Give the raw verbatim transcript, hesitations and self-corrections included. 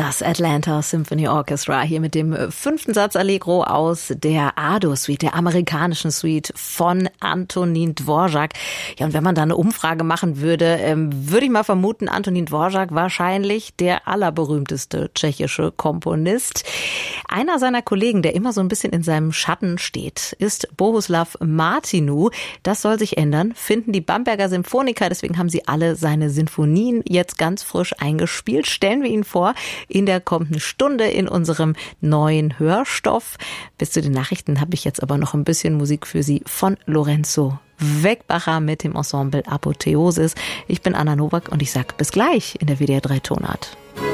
Das Atlanta Symphony Orchestra hier mit dem fünften Satz Allegro aus der A-Dur-Suite, der amerikanischen Suite von Antonín Dvořák. Ja, und wenn man da eine Umfrage machen würde, ähm, würde ich mal vermuten, Antonín Dvořák wahrscheinlich der allerberühmteste tschechische Komponist. Einer seiner Kollegen, der immer so ein bisschen in seinem Schatten steht, ist Bohuslav Martinu. Das soll sich ändern, finden die Bamberger Symphoniker. Deswegen haben sie alle seine Sinfonien jetzt ganz frisch eingespielt. Stellen wir ihn vor in der kommenden Stunde in unserem neuen Hörstoff. Bis zu den Nachrichten habe ich jetzt aber noch ein bisschen Musik für Sie von Lorenzo Wegbacher mit dem Ensemble Apotheosis. Ich bin Anna Nowak und ich sage bis gleich in der W D R drei Tonart.